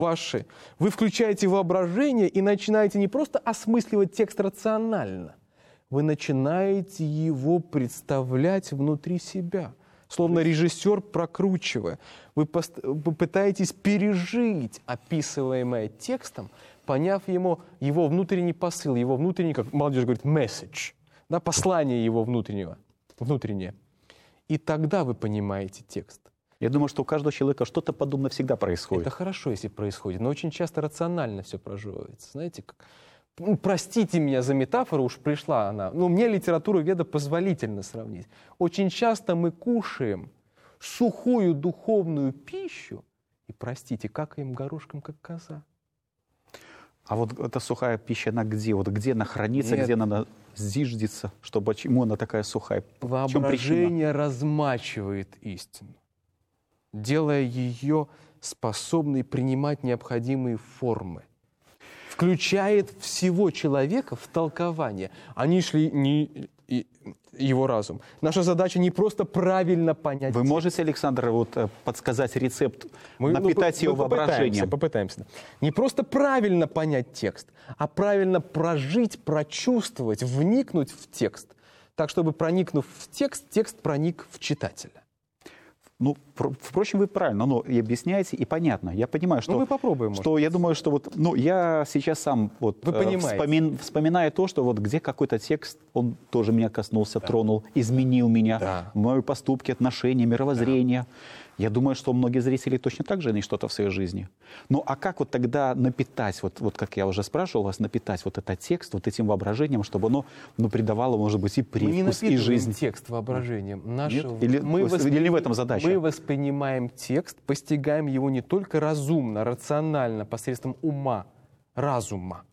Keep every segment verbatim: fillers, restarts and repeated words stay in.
ваши. Вы включаете воображение и начинаете не просто осмысливать текст рационально, вы начинаете его представлять внутри себя, словно режиссер прокручивая. Вы пытаетесь пережить описываемое текстом, поняв ему, его внутренний посыл, его внутренний, как молодежь говорит, message, да, послание его внутреннего, внутреннее. И тогда вы понимаете текст. Я думаю, что у каждого человека что-то подобное всегда происходит. Это хорошо, если происходит, но очень часто рационально все проживается. Знаете, как... Ну, простите меня за метафору, уж пришла она. Но мне литературу веда позволительно сравнить. Очень часто мы кушаем сухую духовную пищу и, простите, какаем горошком, как коза. А вот эта сухая пища, она где? Вот где она хранится, Нет. где она зиждется? Что, почему она такая сухая? Воображение размачивает истину, делая ее способной принимать необходимые формы. Включает всего человека в толкование. Они шли не и, его разум. Наша задача не просто правильно понять. Вы текст. можете, Александр, вот подсказать рецепт, мы, напитать ну, его мы воображением? Попытаемся, попытаемся. Не просто правильно понять текст, а правильно прожить, прочувствовать, вникнуть в текст. Так, чтобы, проникнув в текст, текст проник в читателя. Ну, впрочем, вы правильно, но и объясняете, и понятно. Я понимаю, что... Ну, мы попробуем, что я думаю, что вот... Ну, я сейчас сам вот... Вы понимаете. Вспомин, вспоминаю то, что вот где какой-то текст, он тоже меня коснулся, да. тронул, изменил меня, да. мои поступки, отношения, мировоззрение. Да. Я думаю, что многие зрители точно так же имеют что-то в своей жизни. Ну, а как вот тогда напитать, вот, вот как я уже спрашивал вас, напитать вот этот текст, вот этим воображением, чтобы оно ну, придавало, может быть, и привкус, и жизнь? Текст воображением. Наше... Нет? Или, мы восп... или не в этом задача? Мы воспринимаем текст, постигаем его не только разумно, рационально, посредством ума, разума.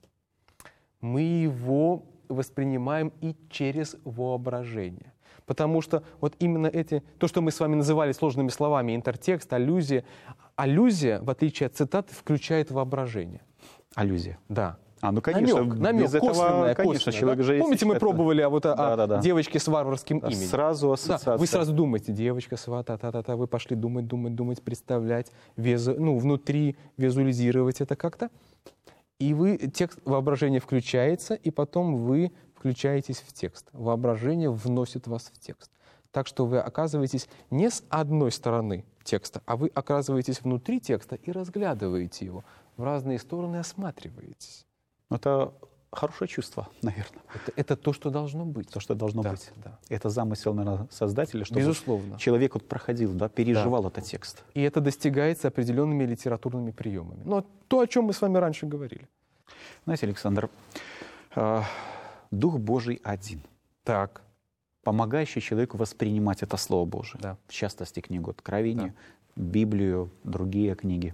Мы его воспринимаем и через воображение. Потому что вот именно эти, то, что мы с вами называли сложными словами, интертекст, аллюзия, аллюзия, в отличие от цитаты, включает воображение. Аллюзия? Да. А, ну, конечно, намек, намек без этого, косвенное, конечно, косвенное, человек да? же... Помните, мы это... пробовали а вот о, да, да, да. девочке с варварским именем? Сразу ассоциация. Да, вы сразу думаете, девочка свата, та-та-та, вы пошли думать, думать, думать, представлять, визу, ну, внутри визуализировать это как-то. И вы, текст воображения включается, и потом вы включаетесь в текст. Воображение вносит вас в текст. Так что вы оказываетесь не с одной стороны текста, а вы оказываетесь внутри текста и разглядываете его. В разные стороны осматриваетесь. Это хорошее чувство, наверное. Это, это то, что должно быть. То, что должно да, быть. Да. Это замысел, наверное, создателя, чтобы Безусловно. человек вот проходил, да, переживал да. этот текст. И это достигается определенными литературными приемами. Но то, о чем мы с вами раньше говорили. Знаете, Александр, э, Дух Божий один. Так. Помогающий человеку воспринимать это Слово Божие. Да. В частности, книгу Откровения, да. Библию, другие книги.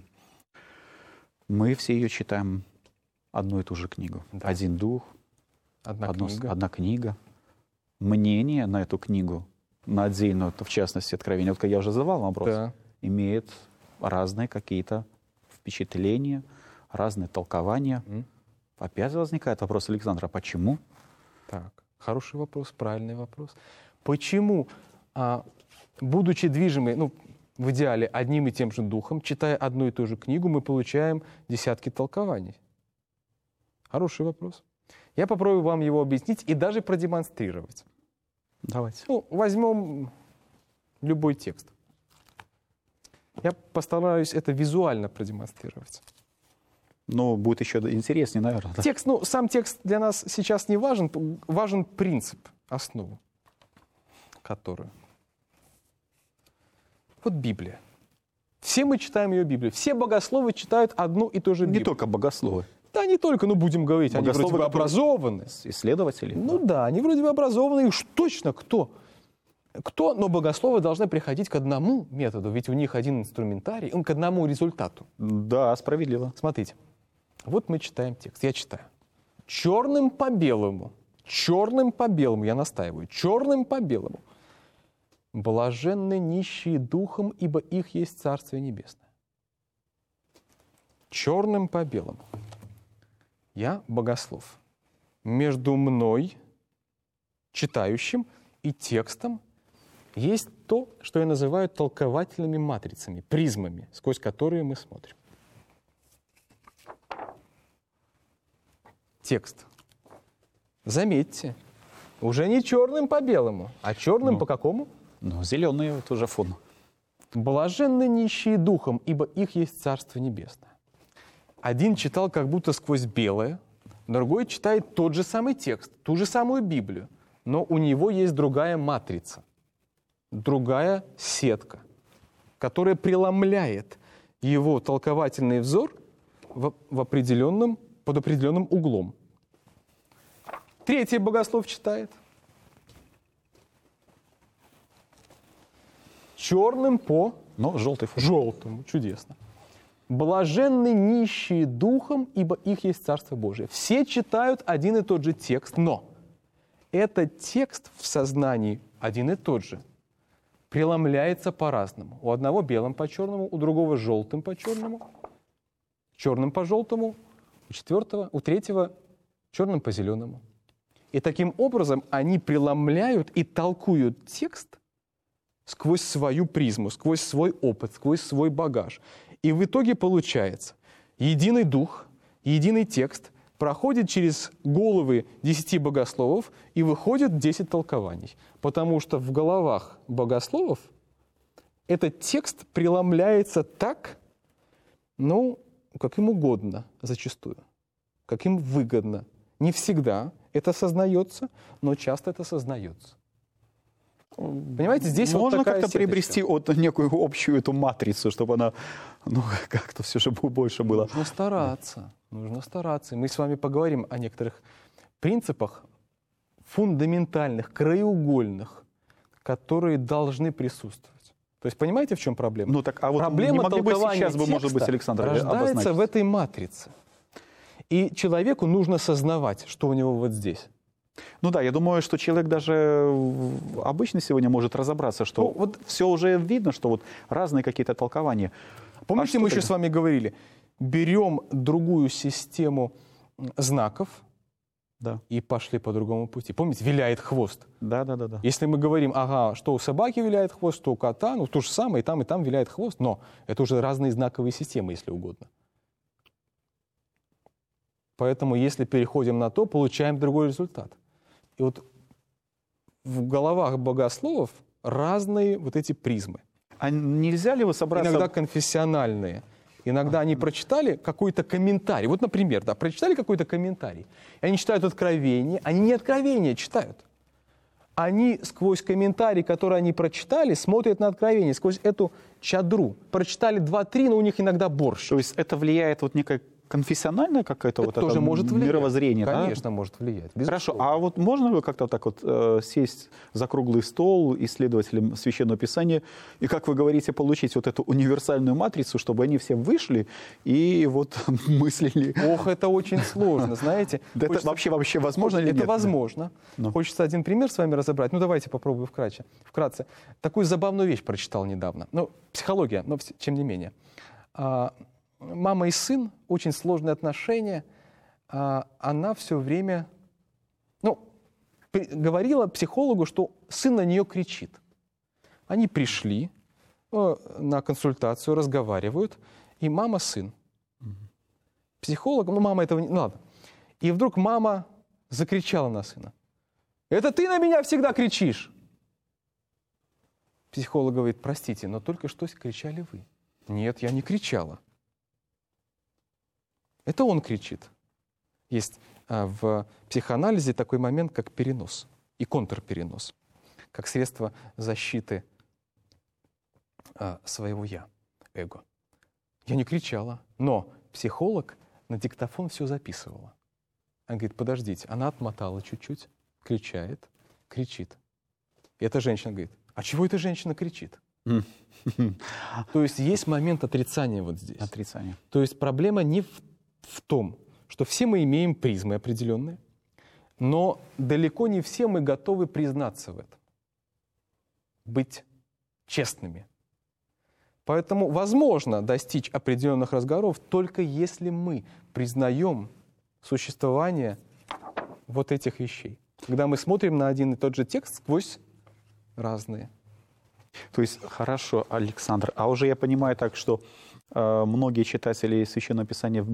Мы все ее читаем одну и ту же книгу. Да. Один Дух, одна, одно, книга. одна книга. Мнение на эту книгу, на отдельную, в частности, Откровение, вот как я уже задавал вопрос, да. имеет разные какие-то впечатления, разные толкования. Mm. Опять возникает вопрос, Александра, почему? Так. Хороший вопрос, правильный вопрос. Почему, а, будучи движимы, ну, в идеале, одним и тем же духом, читая одну и ту же книгу, мы получаем десятки толкований? Хороший вопрос. Я попробую вам его объяснить и даже продемонстрировать. Давайте. Ну, возьмем любой текст. Я постараюсь это визуально продемонстрировать. Но будет еще интереснее, наверное. Да? Текст, ну, сам текст для нас сейчас не важен, важен принцип, основа, которую. Вот Библия. Все мы читаем ее Библию. Все богословы читают одну и ту же Библию. Не только богословы. Да, не только, но будем говорить, богословы, они вроде бы образованы. Исследователи. Ну да. да, они вроде бы образованы, и уж точно кто. Кто, но богословы должны приходить к одному методу, ведь у них один инструментарий, он к одному результату. Да, справедливо. Смотрите. Вот мы читаем текст. Я читаю. Черным по белому. Черным по белому. Я настаиваю. Черным по белому. Блаженны нищие духом, ибо их есть Царствие Небесное. Черным по белому. Я богослов. Между мной, читающим, и текстом есть то, что я называю толковательными матрицами, призмами, сквозь которые мы смотрим. текст. Заметьте, уже не черным по белому, а черным Ну. по какому? Ну, зеленый вот уже фон. «Блаженны нищие духом, ибо их есть Царство Небесное». Один читал как будто сквозь белое, другой читает тот же самый текст, ту же самую Библию, но у него есть другая матрица, другая сетка, которая преломляет его толковательный взор в, в определенном, под определенным углом. Третий богослов читает черным по Ну, желтый фон. желтому. Чудесно. «Блаженны нищие духом, ибо их есть Царство Божие». Все читают один и тот же текст, но этот текст в сознании один и тот же преломляется по-разному. У одного белым по черному, у другого желтым по черному, черным по желтому, у четвертого, у третьего черным по зеленому. И таким образом они преломляют и толкуют текст сквозь свою призму, сквозь свой опыт, сквозь свой багаж. И в итоге получается, единый дух, единый текст проходит через головы десяти богословов и выходит десять толкований. Потому что в головах богословов этот текст преломляется так, ну, как им угодно зачастую, как им выгодно. Не всегда это сознается, но часто это сознается. Понимаете, здесь Можно вот такая как-то сеточка. приобрести вот некую общую эту матрицу, чтобы она, ну, как-то все же больше было. Нужно стараться, нужно стараться. И мы с вами поговорим о некоторых принципах фундаментальных, краеугольных, которые должны присутствовать. То есть понимаете, в чем проблема? Ну так, а вот Проблема не могли бы толкования сейчас бы, может быть, текста Александр, рождается обозначить? в этой матрице. И человеку нужно сознавать, что у него вот здесь. Ну да, я думаю, что человек даже обычно сегодня может разобраться, что Ну, вот- все уже видно, что вот разные какие-то толкования. Помните, А мы что еще тогда? с вами говорили, берем другую систему знаков Да, и пошли по другому пути. Помните, виляет хвост. да, да, да, да. Если мы говорим, ага, что у собаки виляет хвост, что у кота, ну то же самое, и там, и там виляет хвост, но это уже разные знаковые системы, если угодно. Поэтому, если переходим на то, получаем другой результат. И вот в головах богословов разные вот эти призмы. А нельзя ли вы собраться... Иногда конфессиональные. Иногда они прочитали какой-то комментарий. Вот, например, да, прочитали какой-то комментарий. И они читают Откровение. Они не Откровение читают. Они сквозь комментарий, который они прочитали, смотрят на Откровение, сквозь эту чадру. Прочитали два-три, но у них иногда борщ. То есть это влияет вот некое конфессиональное какое-то Это вот тоже это может влиять. мировоззрение, да? Конечно, может влиять. Хорошо, безусловно. а вот можно ли как-то так вот э, сесть за круглый стол исследователям Священного Писания и, как вы говорите, получить вот эту универсальную матрицу, чтобы они все вышли и вот мыслили? Ох, это очень сложно, знаете. Да это Хочется- вообще, вообще возможно или Это нет? возможно. Ну. Хочется один пример с вами разобрать. Ну, давайте попробую вкратце. вкратце. Такую забавную вещь прочитал недавно. Ну, психология, но вс- тем не менее. А, мама и сын, очень сложные отношения. А, она все время, ну, при- говорила психологу, что сын на нее кричит. Они пришли э, на консультацию, разговаривают, и мама, сын. Психолог, ну, мама этого не... Ну, ладно. И вдруг мама закричала на сына. «Это ты на меня всегда кричишь!» Психолог говорит, простите, но только что кричали вы. Нет, я не кричала. Это он кричит. Есть а, в психоанализе такой момент, как перенос и контрперенос, как средство защиты а, своего «я», эго. Я не кричала, но психолог на диктофон все записывала. Она говорит, подождите, она отмотала чуть-чуть, кричает, кричит. И эта женщина говорит, а чего эта женщина кричит? То есть есть момент отрицания вот здесь. Отрицание. То есть проблема не в, в том, что все мы имеем призмы определенные, но далеко не все мы готовы признаться в этом. Быть честными. Поэтому возможно достичь определенных разговоров только если мы признаем существование вот этих вещей. Когда мы смотрим на один и тот же текст сквозь разные. То есть, хорошо, Александр, а уже я понимаю так, что э, многие читатели Священного Писания в